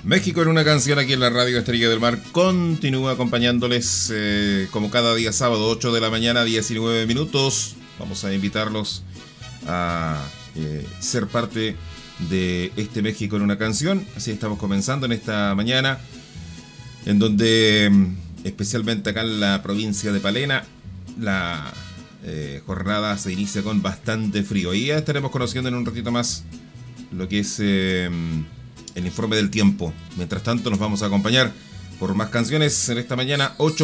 México en una canción aquí en la radio Estrella del Mar continúa acompañándoles como cada día sábado, 8 de la mañana, 19 minutos. Vamos a invitarlos a ser parte de este México en una canción. Así estamos comenzando en esta mañana, en donde especialmente acá en la provincia de Palena, la jornada se inicia con bastante frío. Y ya estaremos conociendo en un ratito más lo que es el informe del tiempo. Mientras tanto nos vamos a acompañar por más canciones en esta mañana, 8